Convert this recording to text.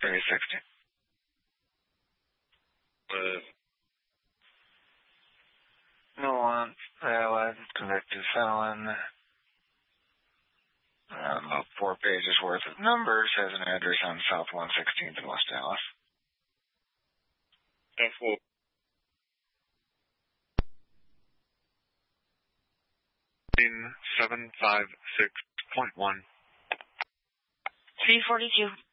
360. No one, convicted felon. About 4 pages worth of numbers, has an address on South 116th in West Dallas. 10-4. 756.1. 342.